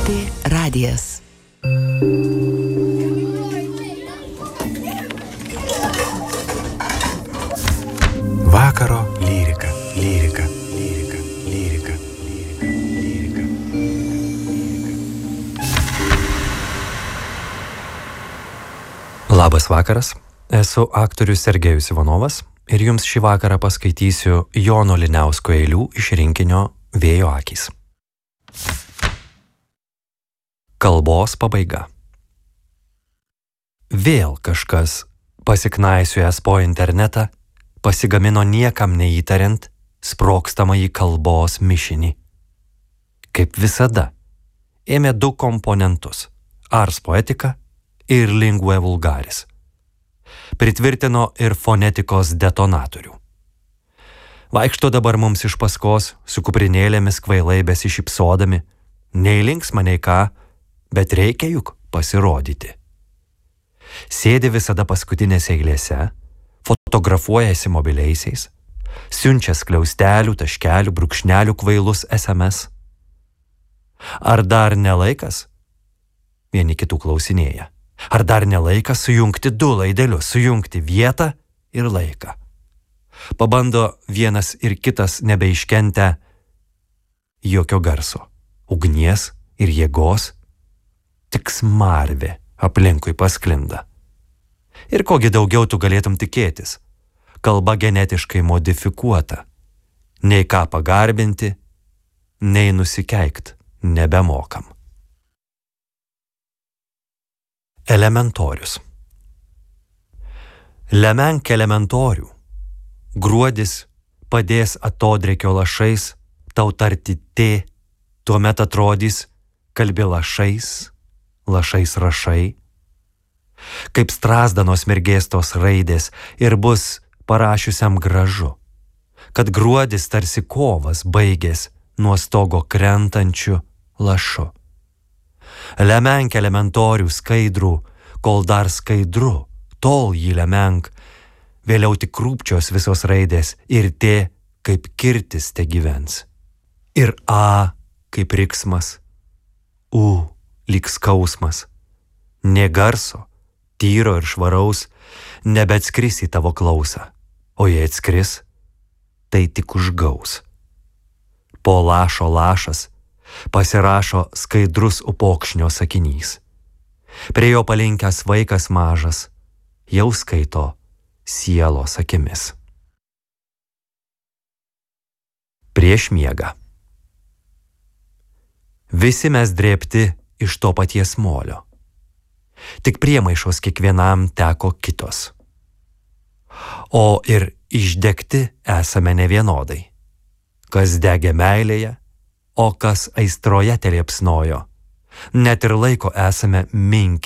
LRT radijas. Vakaro lyrika, lyrika, lyrika, lyrika, lyrika, lyrika. Labas vakaras, esu aktorius Sergejus Ivanovas ir jums šį vakarą paskaitysiu Jono Liniausko eilių iš rinkinio Vėjo akys. Kalbos pabaiga. Vėl kažkas, pasiknaisiojęs po internetą, pasigamino niekam neįtariant sprogstamąjį kalbos mišinį. Kaip visada, ėmė du komponentus – ars poetica ir lingua vulgaris. Pritvirtino ir fonetikos detonatorių. Vaikšto dabar mums iš paskos su kuprinėlėmis kvailai besišypsodami, nei linksma, nei ką, bet reikia juk pasirodyti. Sėdi visada paskutinėse eilėse, fotografuojasi mobiliaisiais, siunčia skliaustelių, taškelių, brūkšnelių kvailus SMS. Ar dar nelaikas? Vieni kitų klausinėja. Ar dar nelaikas sujungti du laidelius, sujungti vietą ir laiką? Pabando vienas ir kitas nebeiškentę jokio garso, ugnies ir jėgos, tik smarvė aplinkui pasklinda. Ir kogi daugiau tu galėtum tikėtis? Kalba genetiškai modifikuota. Nei ką pagarbinti, nei nusikeikt nebemokam. Elementorius. Lemenk elementorių. Gruodis padės atodrėkio lašais tau tarti tė, tuomet atrodys, kalbi lašais, lašais rašai. Kaip strazdanos mirgėstos raidės ir bus parašiusiam gražu, kad gruodis tarsi kovas baigės nuo stogo krentančių lašu. Lemenk elementorių skaidrų, kol dar skaidru, tol jį lemenk, vėliau tik krūpčios visos raidės ir tė kaip kirtis te gyvens. Ir a kaip riksmas, u lyg skausmas, nė garso, tyro ir švaraus, nebeatskris į tavo klausą, o jei atskris, tai tik užgaus. Po lašo lašas pasirašo skaidrus upokšnio sakinys. Prie jo palinkęs vaikas mažas jau skaito sielos akimis. Prieš miegą. Visi mes drėbti iš to paties molio. Tik priemaišos kiekvienam teko kitos. O ir išdegti esame nevienodai. Kas degė meilėje, o kas aistroje teliepsnojo. Net ir laiko esame minkę